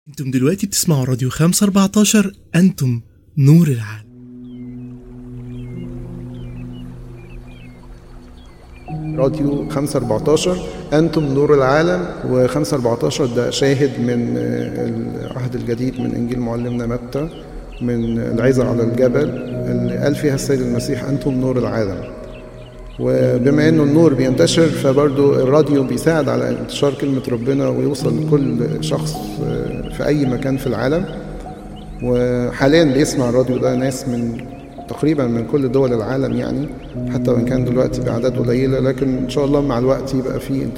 انتم دلوقتي بتسمعوا راديو 514. انتم نور العالم. راديو 514 أنتم نور العالم، و514 ده شاهد من العهد الجديد من إنجيل معلمنا متى، من العظة على الجبل اللي قال فيها السيد المسيح أنتم نور العالم. وبما انه النور بينتشر، فبرضو الراديو بيساعد على انتشار كلمة ربنا ويوصل لكل شخص في أي مكان في العالم. وحاليا بيسمع الراديو ده ناس من تقريبا من كل دول العالم، يعني حتى وان كان دلوقتي باعداد قليله، لكن ان شاء الله مع الوقت يبقى فيه